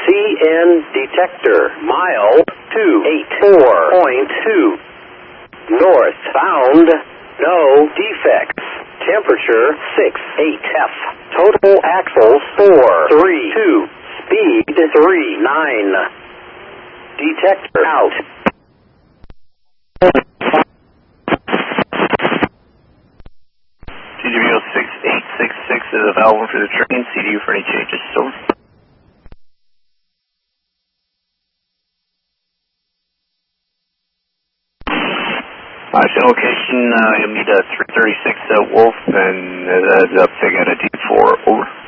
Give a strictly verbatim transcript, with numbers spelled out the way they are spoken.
C N detector. Mile two eight four point two. Northbound. No defects. Temperature six eight F. Total axles four three two. Speed three nine. Detector out. C D V six eight six six is available for the train. C D U for any changes. So. Alright, so location, uh, you'll meet uh, three thirty-six uh, Wolf, and uh, that's up to get a D four, over.